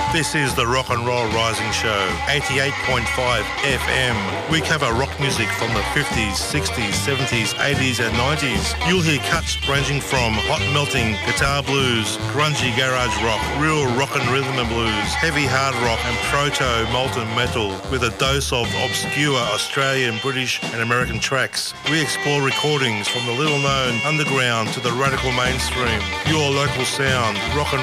This is the Rock and Roll Rising Show, 88.5 FM. We cover rock music from the 50s, 60s, 70s, 80s and 90s. You'll hear cuts ranging from hot melting guitar blues, grungy garage rock, real rock and rhythm and blues, heavy hard rock and proto molten metal with a dose of obscure Australian, British and American tracks. We explore recordings from the little known underground to the radical mainstream. Your local sound, rock and